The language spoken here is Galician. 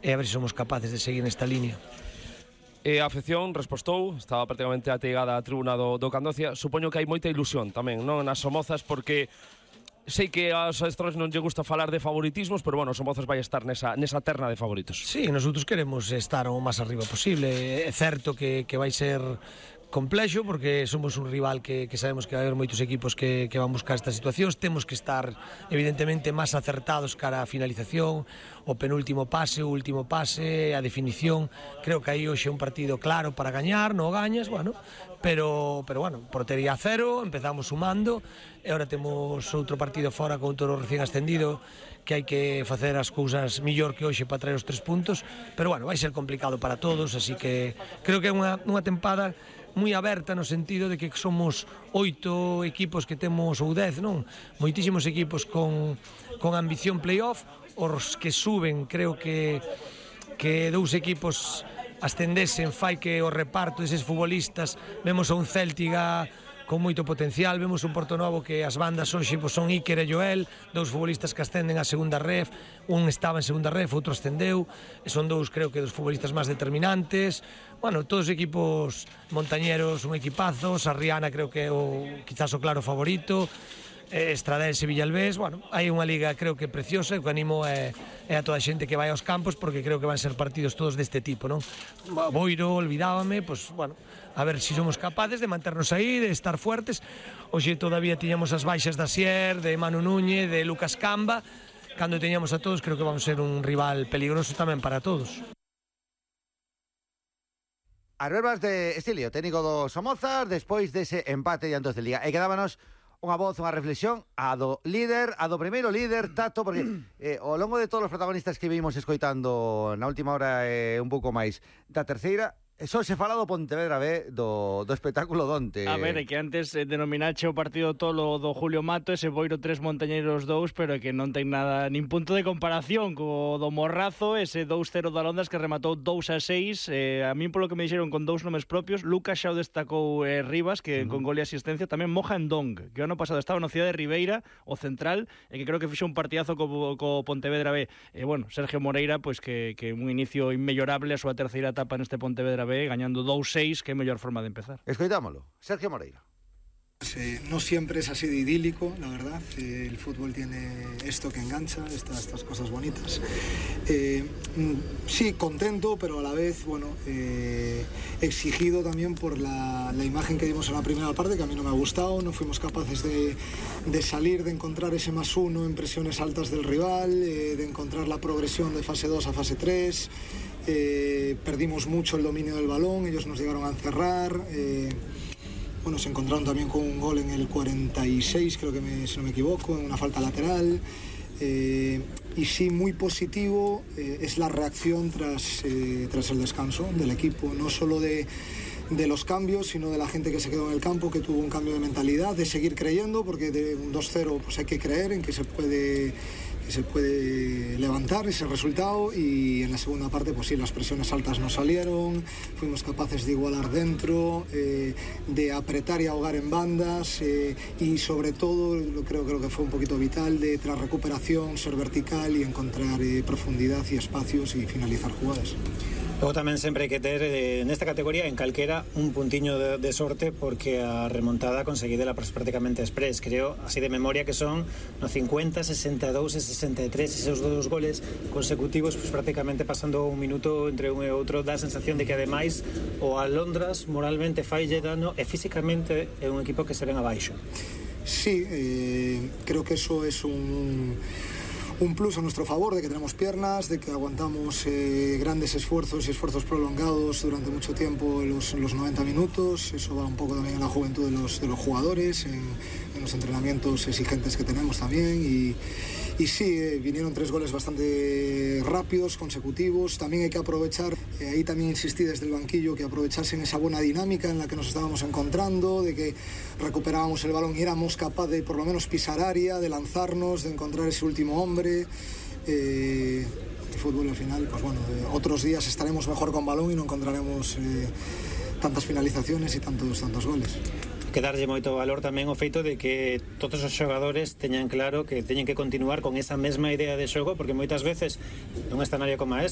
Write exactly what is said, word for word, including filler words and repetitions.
e a ver se somos capaces de seguir nesta línea. E a afección respostou, estaba prácticamente ateigada a tribuna do, do Candocia. Supoño que hai moita ilusión tamén, non, nas Somozas, porque sei que aos adestradores non lle gusta falar de favoritismos, pero bueno, os Somozas vai estar nesa, nesa terna de favoritos. Sí, nosotros queremos estar o máis arriba posible. É certo que, que vai ser complexo, porque somos un rival que, que sabemos que vai haber moitos equipos que, que van buscar estas situacións. Temos que estar evidentemente máis acertados cara á finalización, o penúltimo pase, o último pase, a definición. Creo que aí hoxe é un partido claro para gañar, non gañas, bueno, pero, pero bueno, portería a cero, empezamos sumando, e agora temos outro partido fora con outro recién ascendido, que hai que facer as cousas millor que hoxe para traer os tres puntos, pero bueno, vai ser complicado para todos, así que creo que é unha, unha tempada moi aberta no sentido de que somos oito equipos que temos, ou dez, non? Moitísimos equipos con, con ambición playoff, os que suben, creo que, que dous equipos ascendesen fai que o reparto deses futbolistas, vemos a un Céltiga con moito potencial, vemos un Portonovo que as bandas hoxe pues, son Iker e Joel, dous futbolistas que ascenden a segunda ref, un estaba en segunda ref, outro ascendeu, e son dous, creo que, dos futbolistas máis determinantes. Bueno, todos os equipos montañeros, un equipazo, Sarriana creo que é o, quizás o claro favorito, Estradense e Villalbés. Bueno, hai unha liga creo que preciosa, e o que animo é, é a toda a xente que vai aos campos, porque creo que van ser partidos todos deste tipo, non? Boiro, olvidábame, pues, bueno, a ver se si somos capaces de manternos aí, de estar fuertes. Hoxe todavía tiñamos as baixas da Sier, de Manu Núñez, de Lucas Camba. Cando teñamos a todos, creo que vamos a ser un rival peligroso tamén para todos. As verbas de Estilio, técnico do Somozas, despois dese empate diante de Liga. E quedábanos unha voz, unha reflexión a do líder, a do primeiro líder, Tato, porque eh, ao longo de todos os protagonistas que vimos escoitando na última hora e eh, un pouco máis da terceira, só se fala do Pontevedra B, do, do espectáculo donte. A ver, é que antes eh, denominache o partido tolo do Julio Mato, ese Boiro tres Montañeiros dous, pero é que non ten nada, nin punto de comparación co do Morrazo, ese dous cero do Alondas que rematou dous a seis. Eh, a min polo que me dixeron con dous nomes propios, Lucas xa o destacou eh, Rivas, que uh -huh. con gol e asistencia, tamén Mohan Dong, que o ano pasado estaba na cidade de Ribeira, o central, e que creo que fixo un partidazo co, co Pontevedra B. E eh, bueno, Sergio Moreira, pois pues, que, que un inicio inmellorable a súa terceira etapa neste Pontevedra B, gañando dous seis, que é a mellor forma de empezar. Escoitámolo, Sergio Moreira. Eh, no siempre es así de idílico, la verdad. Eh, el fútbol tiene esto que engancha, estas, estas cosas bonitas. Eh, sí, contento, pero a la vez, bueno, eh, exigido también por la, la imagen que dimos en la primera parte, que a mí no me ha gustado. No fuimos capaces de, de salir, de encontrar ese más uno en presiones altas del rival, eh, de encontrar la progresión de fase dos a fase tres. Eh, perdimos mucho el dominio del balón, ellos nos llegaron a encerrar. Eh, bueno, se encontraron también con un gol en el cuarenta y seis, creo que me, si no me equivoco, en una falta lateral. Eh, y sí, muy positivo eh, es la reacción tras, eh, tras el descanso del equipo, no solo de, de los cambios, sino de la gente que se quedó en el campo, que tuvo un cambio de mentalidad, de seguir creyendo, porque de un dos cero pues hay que creer en que se puede... que se puede levantar ese resultado, y en la segunda parte pues sí, las presiones altas no salieron, fuimos capaces de igualar dentro, eh, de apretar y ahogar en bandas, eh, y sobre todo creo, creo que fue un poquito vital, de tras recuperación ser vertical y encontrar eh, profundidad y espacios y finalizar jugadas. Logo tamén sempre hai que ter eh, nesta categoría, en calquera, un puntiño de, de sorte, porque a remontada conseguidela prácticamente express, creo, así de memoria, que son no cincuenta, sesenta e dous e sesenta e tres, esos dos goles consecutivos, pues prácticamente pasando un minuto entre un e outro, dá a sensación de que ademais o Alondras moralmente falle dano e físicamente é un equipo que se ven abaixo. Sí, eh, creo que eso es un... un plus a nuestro favor, de que tenemos piernas, de que aguantamos eh, grandes esfuerzos y esfuerzos prolongados durante mucho tiempo en los, en los noventa minutos. Eso va un poco también en la juventud de los, de los jugadores, en, en los entrenamientos exigentes que tenemos también. Y, y sí, eh, vinieron tres goles bastante rápidos, consecutivos. También hay que aprovechar, eh, ahí también insistí desde el banquillo, que aprovechasen esa buena dinámica en la que nos estábamos encontrando, de que recuperábamos el balón y éramos capaces de por lo menos pisar área, de lanzarnos, de encontrar ese último hombre. Eh, el fútbol al final, pues bueno, eh, otros días estaremos mejor con balón y no encontraremos eh, tantas finalizaciones y tantos, tantos goles. Que darlle moito valor tamén o feito de que todos os xogadores teñan claro que teñen que continuar con esa mesma idea de xogo, porque moitas veces nun escenario como este